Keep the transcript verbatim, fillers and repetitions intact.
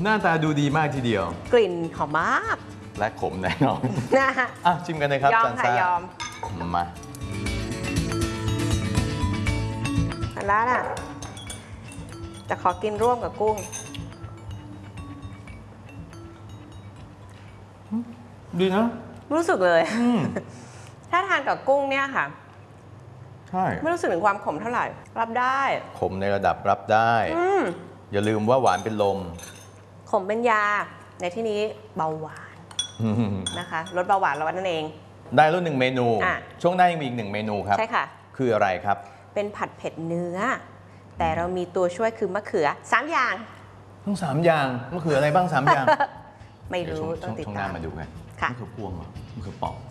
หน้าตาดูดีมากทีเดียวกลิ่นหอมมากและขมแน่นอนนะฮะอ่ะชิมกันเลยครับยอมซันค่ะซ่ายอมมาอันนั้นอ่ะจะขอกินร่วมกับกุ้งดีนะรู้สึกเลยอืมถ้าทานกับกุ้งเนี่ยค่ะใช่ไม่รู้สึกถึงความขมเท่าไหร่ รับได้ขมในระดับรับได้อืมอย่าลืมว่าหวานเป็นลมขมเป็นยา ในที่นี้เบาหวานนะคะลดเบาหวานเรานั่นเองได้แล้วหนึ่งเมนูอ่ะช่วงหน้ายังมีอีกหนึ่งเมนูครับใช่ค่ะคืออะไรครับเป็นผัดเผ็ดเนื้อ แต่เรามีตัวช่วยคือมะเขือสามอย่างทั้งสามอย่างมันคืออะไรบ้างสามอย่างไม่เดี๋ยวรู้ช่วงต้องติดช่วงหตาน้าม มาดูกันค่ะมันคือพวงเหรอมันคือปอก